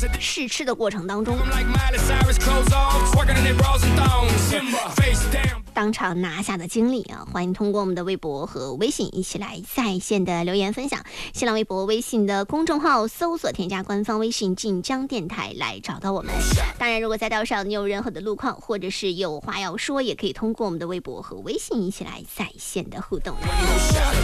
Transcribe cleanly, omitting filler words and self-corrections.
试吃的过程当中，当场拿下的经历啊！欢迎通过我们的微博和微信一起来在线的留言分享。新浪微博、微信的公众号搜索添加官方微信晋江电台来找到我们。当然，如果在道上你有任何的路况，或者是有话要说，也可以通过我们的微博和微信一起来在线的互动。